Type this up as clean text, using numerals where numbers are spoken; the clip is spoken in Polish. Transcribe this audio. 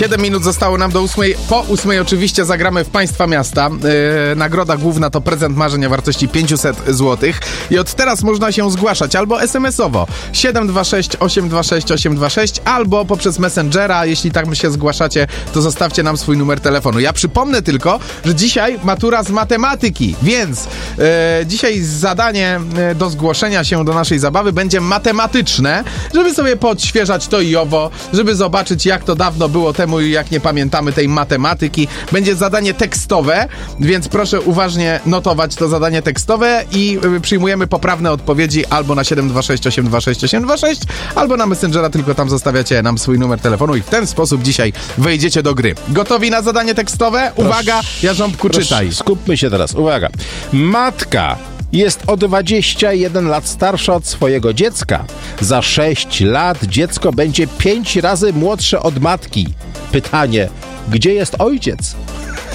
7 minut zostało nam do 8. Po 8 oczywiście zagramy w Państwa Miasta. Nagroda główna to prezent marzeń o wartości 500 zł. I od teraz można się zgłaszać albo SMS-owo 726 826 826, albo poprzez Messengera. Jeśli tak się zgłaszacie, to zostawcie nam swój numer telefonu. Ja przypomnę tylko, że dzisiaj matura z matematyki, więc dzisiaj zadanie do zgłoszenia się do naszej zabawy będzie matematyczne, żeby sobie podświeżać to i owo, żeby zobaczyć, jak to dawno było temu i jak nie pamiętamy tej matematyki. Będzie zadanie tekstowe, więc proszę uważnie notować to zadanie tekstowe i przyjmujemy poprawne odpowiedzi albo na 726 826 826, albo na Messengera, tylko tam zostawiacie nam swój numer telefonu i w ten sposób dzisiaj wejdziecie do gry. Gotowi na zadanie tekstowe? Uwaga, Jarząbku, czytaj. Skupmy się teraz. Uwaga. Matka jest o 21 lat starsza od swojego dziecka. Za 6 lat dziecko będzie 5 razy młodsze od matki. Pytanie, gdzie jest ojciec?